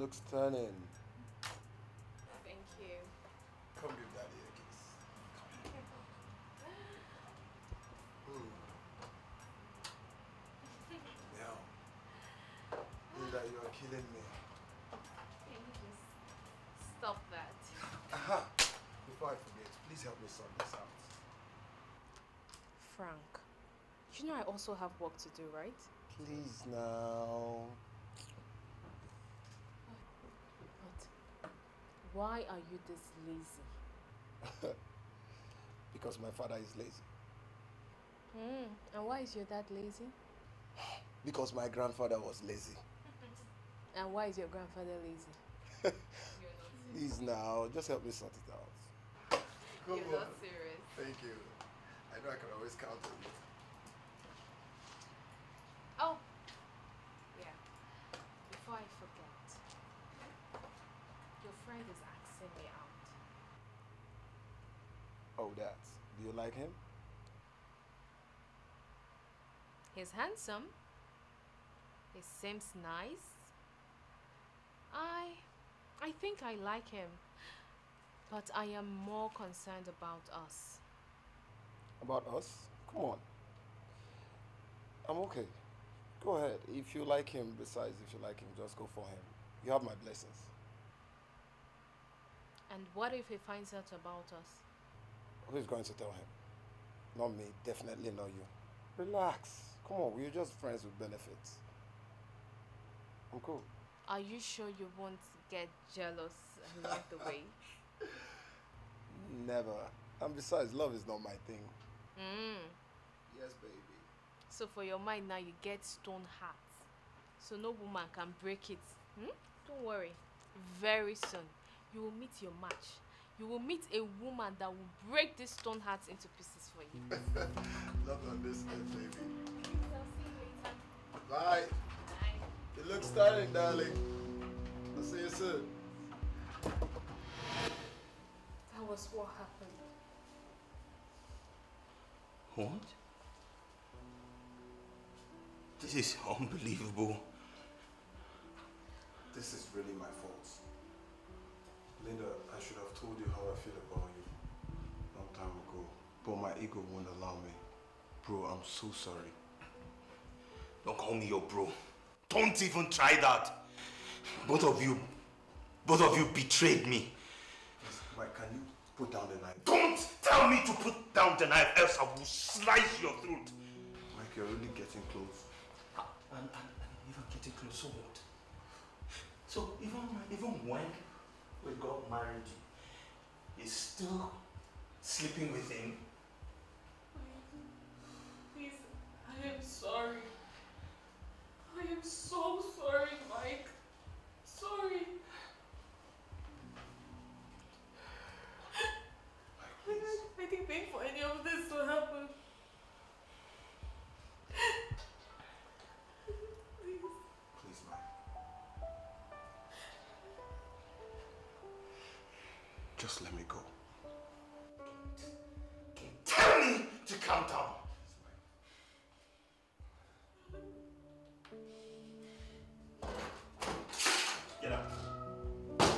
look stunning. Thank you. Come give Daddy a kiss. Now, Linda, you are killing me. Can you just stop that? Aha! Before I forget, please help me sort this out. Frank, you know I also have work to do, right? Please now. But why are you this lazy? Because my father is lazy. And why is your dad lazy? Because my grandfather was lazy. And why is your grandfather lazy? Please now, just help me sort it out. Come You're not serious. Thank you. I know I can always count on you. Oh, yeah. Before I forget, your friend is asking me out. Oh, that. Do you like him? He's handsome. He seems nice. I think I like him. But I am more concerned about us. About us? Come on. I'm okay. Go ahead. If you like him, besides if you like him, just go for him. You have my blessings. And what if he finds out about us? Who is going to tell him? Not me. Definitely not you. Relax. Come on. We're just friends with benefits. I'm cool. Are you sure you won't get jealous along the way? Never. And besides, love is not my thing. Yes, baby. So for your mind now, you get stone heart. So no woman can break it. Don't worry. Very soon, you will meet your match. You will meet a woman that will break this stone heart into pieces for you. Not on this end, baby. I'll see you later. Bye. Bye. You look stunning, darling. I'll see you soon. That was what happened. What? This is unbelievable. This is really my fault. Linda, I should have told you how I feel about you a long time ago. But my ego won't allow me. Bro, I'm so sorry. Don't call me your bro. Don't even try that. Both of you betrayed me. Yes, Mike, can you put down the knife? Don't tell me to put down the knife, else I will slice your throat. Mike, you're really getting close. And even getting close, so what? So even when we got married, you're still sleeping with him? Please, I am sorry. I am so sorry, Mike. Sorry. I didn't think for any of this to happen. Please, Mike. Just let me go. Tell me to calm down.